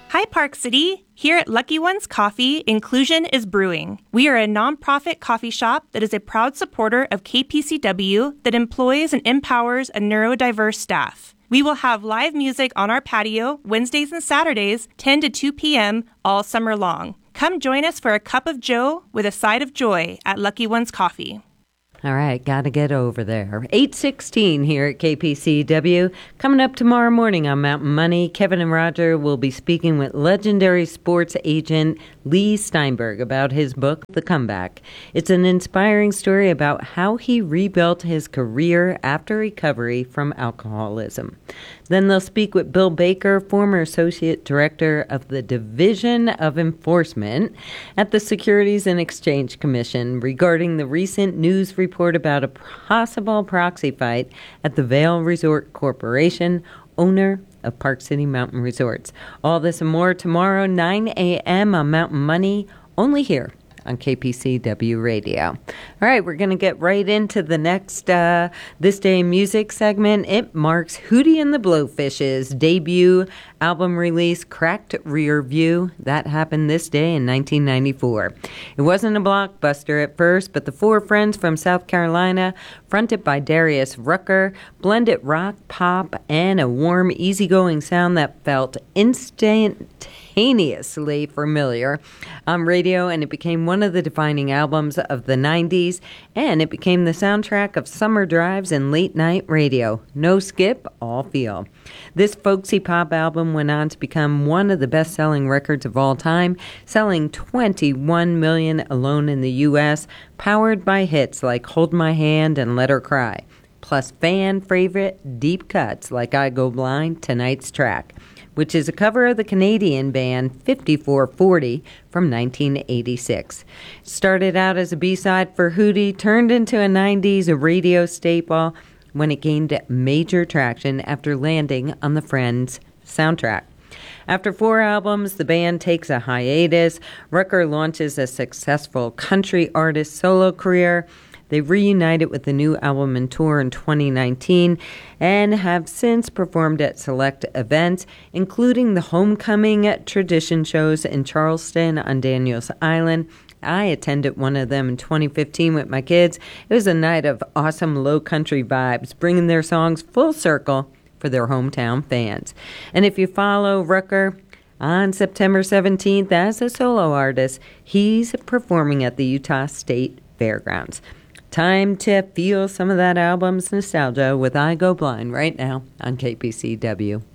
Hi, Park City. Here at Lucky Ones Coffee, inclusion is brewing. We are a nonprofit coffee shop that is a proud supporter of KPCW that employs and empowers a neurodiverse staff. We will have live music on our patio Wednesdays and Saturdays, 10 to 2 p.m. all summer long. Come join us for a cup of joe with a side of joy at Lucky Ones Coffee. All right, got to get over there. 8:16 here at KPCW. Coming up tomorrow morning on Mountain Money, Kevin and Roger will be speaking with legendary sports agent Lee Steinberg about his book, The Comeback. It's an inspiring story about how he rebuilt his career after recovery from alcoholism. Then they'll speak with Bill Baker, former Associate Director of the Division of Enforcement at the Securities and Exchange Commission, regarding the recent news report about a possible proxy fight at the Vail Resort Corporation, owner of Park City Mountain Resorts. All this and more tomorrow, 9 a.m. on Mountain Money, only here on KPCW Radio. All right, we're going to get right into the next This Day in Music segment. It marks Hootie and the Blowfish's debut album release, Cracked Rear View. That happened this day in 1994. It wasn't a blockbuster at first, but the four friends from South Carolina, fronted by Darius Rucker, blended rock, pop, and a warm, easygoing sound that felt instantaneously familiar on radio, and it became one of the defining albums of the 90s, and it became the soundtrack of summer drives and late night radio. No skip, all feel. This folksy pop album went on to become one of the best-selling records of all time, selling 21 million alone in the U.S., powered by hits like Hold My Hand and Let Her Cry, plus fan favorite deep cuts like I Go Blind, tonight's track, which is a cover of the Canadian band 5440 from 1986. Started out as a B-side for Hootie, turned into a 90s radio staple when it gained major traction after landing on the Friends soundtrack. After 4 albums, the band takes a hiatus. Rucker launches a successful country artist solo career. They reunited with the new album and tour in 2019 and have since performed at select events, including the Homecoming tradition shows in Charleston on Daniels Island. I attended one of them in 2015 with my kids. It was a night of awesome low country vibes, bringing their songs full circle for their hometown fans. And if you follow Rucker, on September 17th as a solo artist, he's performing at the Utah State Fairgrounds. Time to feel some of that album's nostalgia with I Go Blind right now on KPCW.